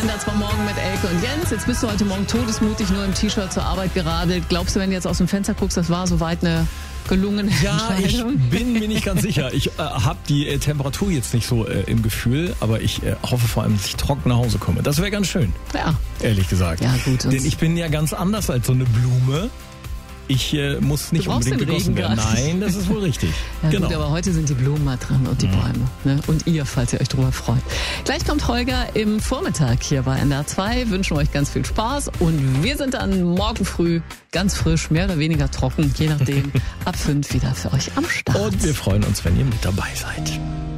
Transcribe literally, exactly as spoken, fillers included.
N D R zwei Morgen mit Elke und Jens. Jetzt bist du heute Morgen todesmutig nur im T-Shirt zur Arbeit geradelt. Glaubst du, wenn du jetzt aus dem Fenster guckst, das war soweit eine gelungene Ja, ich Entscheidung? bin mir nicht ganz sicher. Ich äh, habe die äh, Temperatur jetzt nicht so äh, im Gefühl, aber ich äh, hoffe vor allem, dass ich trocken nach Hause komme. Das wäre ganz schön, Ja. ehrlich gesagt. Ja, gut. Denn ich bin ja ganz anders als so eine Blume. Ich äh, muss nicht brauchst unbedingt den gegossen Regen werden. grad. Nein, das ist wohl richtig. Ja, genau. gut, aber heute sind die Blumen mal dran und die Bäume. Ne? Und ihr, falls ihr euch drüber freut. Gleich kommt Holger im Vormittag hier bei N D R zwei. Wünschen euch ganz viel Spaß. Und wir sind dann morgen früh ganz frisch, mehr oder weniger trocken, je nachdem, ab fünf wieder für euch am Start. Und wir freuen uns, wenn ihr mit dabei seid.